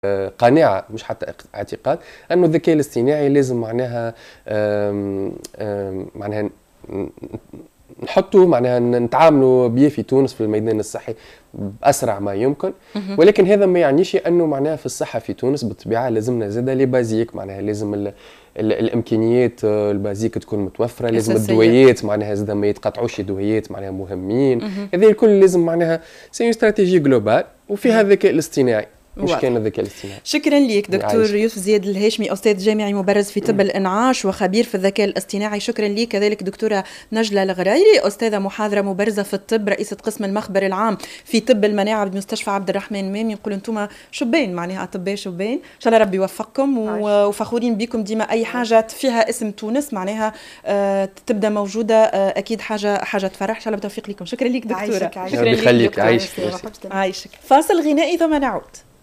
قناعة مش حتى اعتقاد أنه الذكاء الاصطناعي لازم معناها معناها نحطوا معناها نتعاملوا به في تونس في الميدان الصحي بأسرع ما يمكن. ولكن هذا ما يعنيش أنه معناها في الصحة في تونس بالطبيعة لازمنا زادة لي بازيك، معناها لازم الامكانيات البازيك تكون متوفره، لازم الدويات معناها زاد ما يتقطعوش الدويات معناها مهمين. هذه الكل لازم معناها سي استراتيجي جلوبال وفيها الذكاء الاصطناعي. مش كان الذكاء الاصطناعي. شكرا لك دكتور يوسف زياد الهاشمي، استاذ جامعي مبرز في طب الانعاش وخبير في الذكاء الاصطناعي. شكرا لك كذلك دكتوره نجله الغرايري، استاذه محاضره مبرزه في الطب، رئيسه قسم المخبر العام في طب المناعه بمستشفى عبد الرحمن مامي. نقول انتم شبان معناها اطباء شبان، ان شاء الله ربي يوفقكم وفخورين بكم ديما. اي حاجه فيها اسم تونس معناها تبدا موجوده اكيد حاجه تفرح. ان شاء الله بالتوفيق لكم. شكرا لك دكتوره. شكرا لك. عايشك. فاصل غنائي ثم نعود.